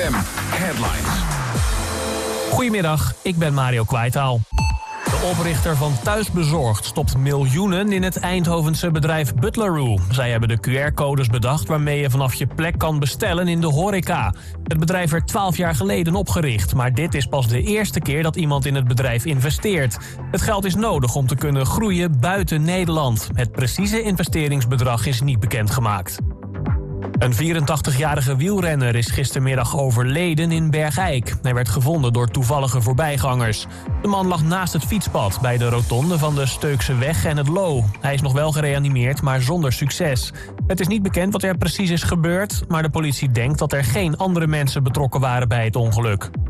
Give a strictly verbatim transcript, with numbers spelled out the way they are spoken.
M Headlines. Goedemiddag, ik ben Mario Kwaitaal. De oprichter van Thuisbezorgd stopt miljoenen in het Eindhovense bedrijf Butlaroo. Zij hebben de Q R-codes bedacht waarmee je vanaf je plek kan bestellen in de horeca. Het bedrijf werd twaalf jaar geleden opgericht, maar dit is pas de eerste keer dat iemand in het bedrijf investeert. Het geld is nodig om te kunnen groeien buiten Nederland. Het precieze investeringsbedrag is niet bekendgemaakt. Een vierentachtigjarige wielrenner is gistermiddag overleden in Bergijk. Hij werd gevonden door toevallige voorbijgangers. De man lag naast het fietspad bij de rotonde van de Steukseweg en het Loo. Hij is nog wel gereanimeerd, maar zonder succes. Het is niet bekend wat er precies is gebeurd, maar de politie denkt dat er geen andere mensen betrokken waren bij het ongeluk.